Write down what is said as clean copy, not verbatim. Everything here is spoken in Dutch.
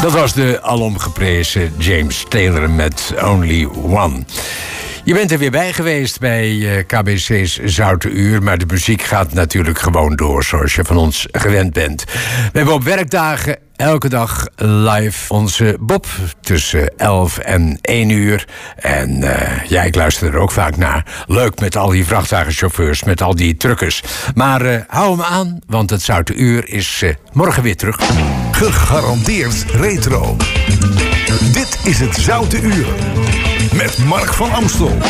Dat was de alom geprezen James Taylor met Only One. Je bent er weer bij geweest bij KBC's Zoute Uur, maar de muziek gaat natuurlijk gewoon door zoals je van ons gewend bent. We hebben op werkdagen elke dag live onze Bob tussen 11 en 1 uur. En ik luister er ook vaak naar. Leuk met al die vrachtwagenchauffeurs, met al die truckers. Maar hou hem aan, want het Zoute Uur is morgen weer terug. Gegarandeerd retro. Dit is het Zoute Uur met Mark van Amstel.